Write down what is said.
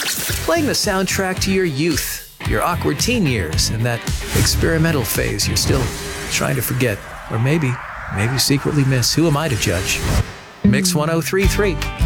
Playing the soundtrack to your youth, your awkward teen years, and that experimental phase you're still trying to forget, or maybe secretly miss. Who am I to judge? Mix 1033.